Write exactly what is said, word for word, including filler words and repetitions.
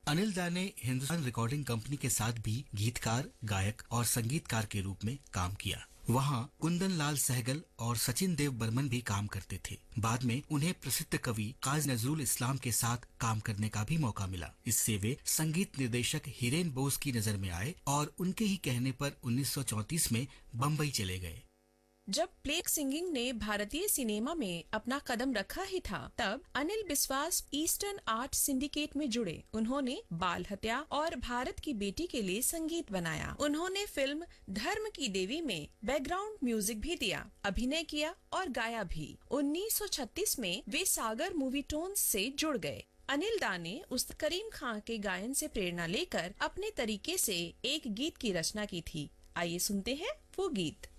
अनिल दा ने Hindustan recording company के साथ भी गीतकार, गायक और संगीतकार के रूप में काम किया। वहाँ कुंदन लाल सहगल और सचिन देव बर्मन भी काम करते थे। बाद में उन्हें प्रसिद्ध कवि काजी नजरुल इस्लाम के साथ काम करने का भी मौका मिला। इससे वे संगीत निर्देशक हिरेन बोस की नजर में आए और उनके ही कहने पर उन्नीस सौ चौंतीस में बम्बई चले गए। जब प्ले सिंगिंग ने भारतीय सिनेमा में अपना कदम रखा ही था, तब अनिल बिस्वास ईस्टर्न आर्ट सिंडिकेट में जुड़े। उन्होंने बाल हत्या और भारत की बेटी के लिए संगीत बनाया। उन्होंने फिल्म धर्म की देवी में बैकग्राउंड म्यूजिक भी दिया, अभिनय किया और गाया भी। उन्नीस सौ छत्तीस में वे सागर मूवी टोन्स से जुड़ गए। अनिल दा ने उस करीम खान के गायन से प्रेरणा लेकर अपने तरीके से एक गीत की रचना की थी। आइए सुनते हैं वो गीत।